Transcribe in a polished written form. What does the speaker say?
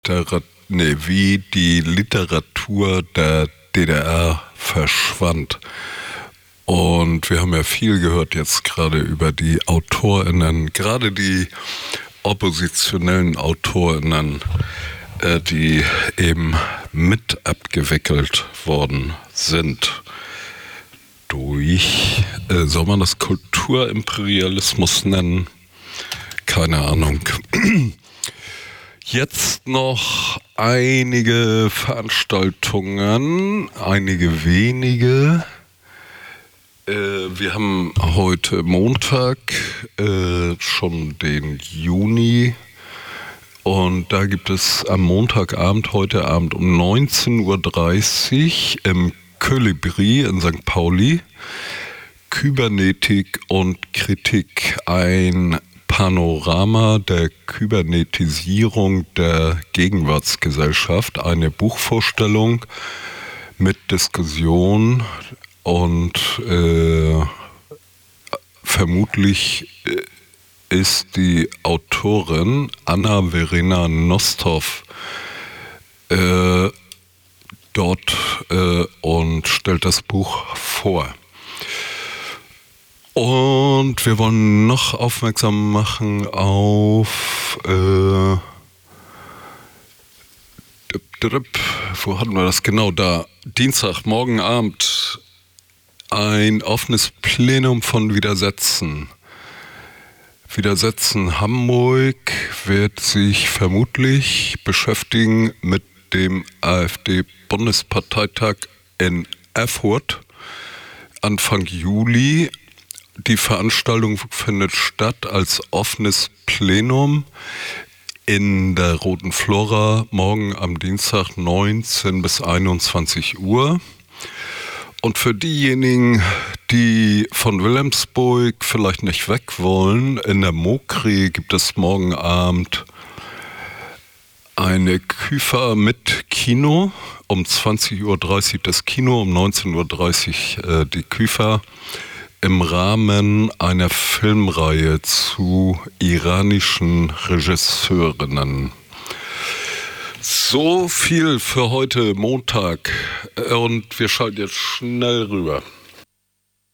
wie die Literatur der DDR verschwand. Und wir haben ja viel gehört jetzt gerade über die AutorInnen, gerade die oppositionellen AutorInnen, die eben mit abgewickelt worden sind durch, soll man das Kulturimperialismus nennen? Keine Ahnung. Jetzt noch einige Veranstaltungen, einige wenige. Wir haben heute Montag, schon den Juni, und da gibt es am Montagabend, heute Abend um 19:30 Uhr im Kolibri in St. Pauli Kybernetik und Kritik, ein Panorama der Kybernetisierung der Gegenwartsgesellschaft, eine Buchvorstellung mit Diskussion und vermutlich ist die Autorin Anna-Verena Nostow dort und stellt das Buch vor. Und wir wollen noch aufmerksam machen auf wo hatten wir das genau da? Dienstag, morgen Abend, ein offenes Plenum von Widersetzen. Widersetzen Hamburg wird sich vermutlich beschäftigen mit dem AfD-Bundesparteitag in Erfurt Anfang Juli. Die Veranstaltung findet statt als offenes Plenum in der Roten Flora morgen am Dienstag 19 bis 21 Uhr. Und für diejenigen, die von Wilhelmsburg vielleicht nicht weg wollen, in der Mokri gibt es morgen Abend eine Küfer mit Kino. Um 20:30 Uhr das Kino, um 19:30 Uhr die Küfer im Rahmen einer Filmreihe zu iranischen Regisseurinnen. So viel für heute Montag und wir schalten jetzt schnell rüber.